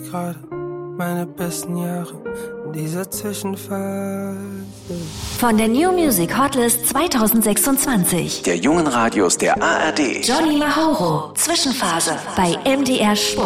gerade meine besten Jahre in dieser Zwischenphase. Von der New Music Hotlist 2026. Der jungen Radios der ARD. Johnny Mauro, Zwischenphase bei MDR Sport.